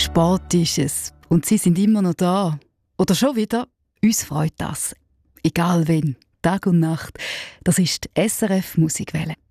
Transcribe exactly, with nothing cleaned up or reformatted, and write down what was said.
Sport ist es und sie sind immer noch da. Oder schon wieder, uns freut das. Egal wen, Tag und Nacht, das ist die S R F Musikwelle.